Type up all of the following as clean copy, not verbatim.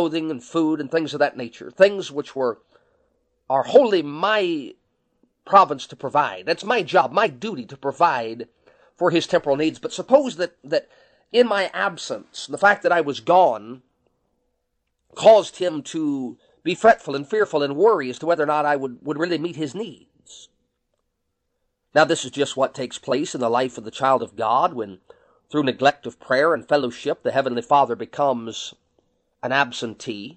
clothing and food and things of that nature, things which are wholly my province to provide. That's my job, my duty to provide for his temporal needs. But suppose that in my absence, the fact that I was gone caused him to be fretful and fearful and worry as to whether or not I would really meet his needs. Now, this is just what takes place in the life of the child of God when, through neglect of prayer and fellowship, the Heavenly Father becomes an absentee.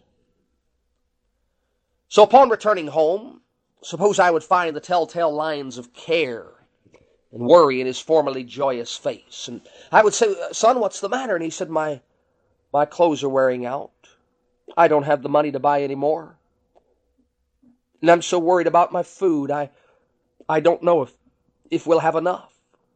So upon returning home, suppose I would find the telltale lines of care and worry in his formerly joyous face. And I would say, "Son, what's the matter?" And he said, my clothes are wearing out. I don't have the money to buy any more. And I'm so worried about my food. I don't know if we'll have enough.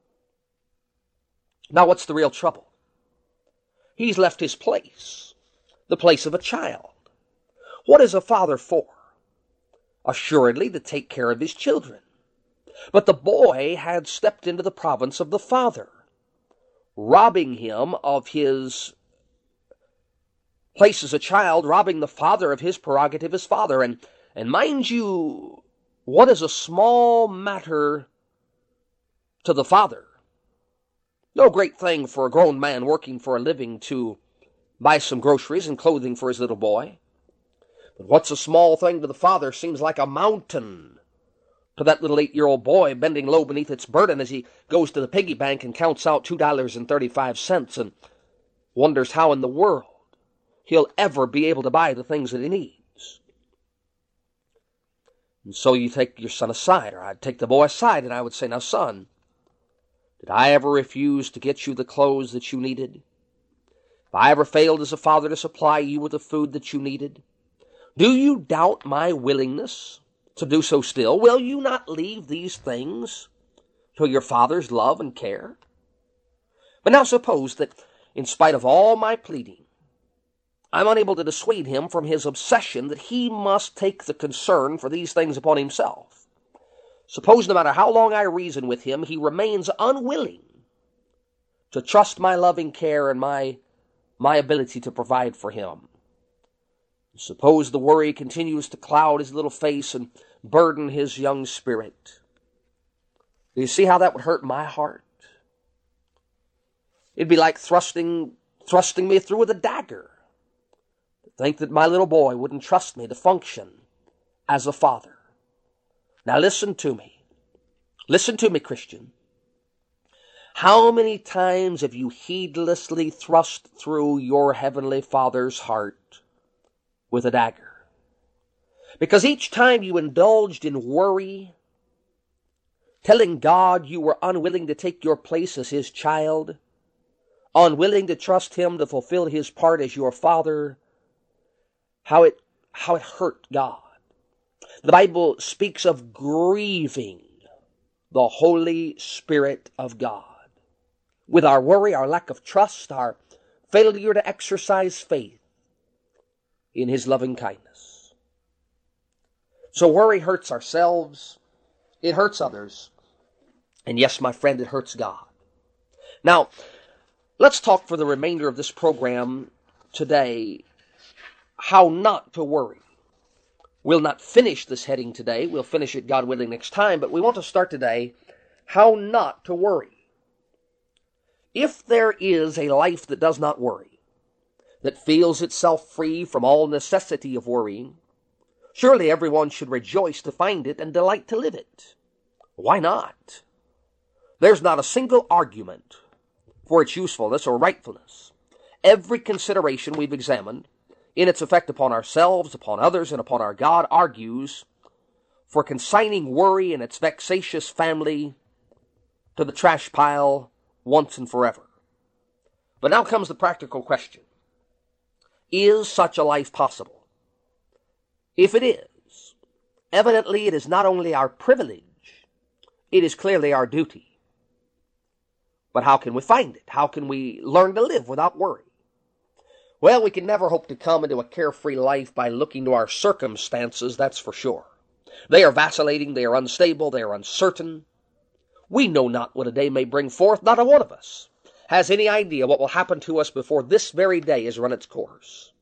Now, what's the real trouble? He's left his place, the place of a child. What is a father for? Assuredly, to take care of his children. But the boy had stepped into the province of the father, robbing him of his place as a child, robbing the father of his prerogative as father. And mind you, what is a small matter to the father? No great thing for a grown man working for a living to buy some groceries and clothing for his little boy. But what's a small thing to the father seems like a mountain to that little 8-year-old boy bending low beneath its burden as he goes to the piggy bank and counts out $2.35 and wonders how in the world he'll ever be able to buy the things that he needs. And so you take your son aside, or I'd take the boy aside, and I would say, "Now, son, did I ever refuse to get you the clothes that you needed? If I ever failed as a father to supply you with the food that you needed, do you doubt my willingness to do so still? Will you not leave these things to your father's love and care?" But now suppose that, in spite of all my pleading, I'm unable to dissuade him from his obsession that he must take the concern for these things upon himself. Suppose no matter how long I reason with him, he remains unwilling to trust my loving care and my ability to provide for him. Suppose the worry continues to cloud his little face and burden his young spirit. Do you see how that would hurt my heart? It'd be like thrusting me through with a dagger. To think that my little boy wouldn't trust me to function as a father. Now listen to me. Listen to me, Christian. How many times have you heedlessly thrust through your heavenly Father's heart with a dagger? Because each time you indulged in worry, telling God you were unwilling to take your place as his child, unwilling to trust him to fulfill his part as your father, how it hurt God. The Bible speaks of grieving the Holy Spirit of God. With our worry, our lack of trust, our failure to exercise faith in his loving kindness. So worry hurts ourselves, it hurts others, and yes, my friend, it hurts God. Now, let's talk for the remainder of this program today how not to worry. We'll not finish this heading today. We'll finish it, God willing, next time. But we want to start today, how not to worry. If there is a life that does not worry, that feels itself free from all necessity of worrying, surely everyone should rejoice to find it and delight to live it. Why not? There's not a single argument for its usefulness or rightfulness. Every consideration we've examined, in its effect upon ourselves, upon others, and upon our God, argues for consigning worry and its vexatious family to the trash pile once and forever. But now comes the practical question. Is such a life possible? If it is, evidently it is not only our privilege, it is clearly our duty. But how can we find it? How can we learn to live without worry? Well, we can never hope to come into a carefree life by looking to our circumstances, that's for sure. They are vacillating, they are unstable, they are uncertain. We know not what a day may bring forth. Not a one of us has any idea what will happen to us before this very day has run its course.